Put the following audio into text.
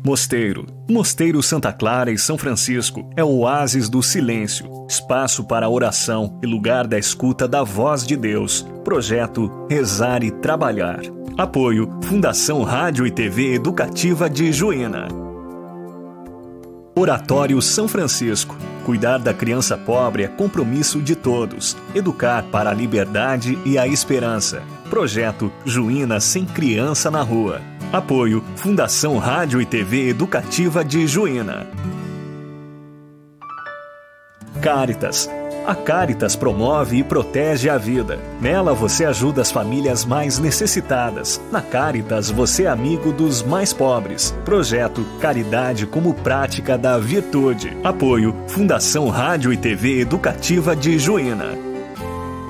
Mosteiro. Mosteiro Santa Clara e São Francisco é o oásis do silêncio, espaço para oração e lugar da escuta da voz de Deus. Projeto Rezar e Trabalhar. Apoio Fundação Rádio e TV Educativa de Juína. Oratório São Francisco. Cuidar da criança pobre é compromisso de todos. Educar para a liberdade e a esperança. Projeto Juína Sem Criança na Rua. Apoio Fundação Rádio e TV Educativa de Juína. Caritas. A Caritas promove e protege a vida. Nela você ajuda as famílias mais necessitadas. Na Caritas você é amigo dos mais pobres. Projeto Caridade como Prática da Virtude. Apoio Fundação Rádio e TV Educativa de Juína.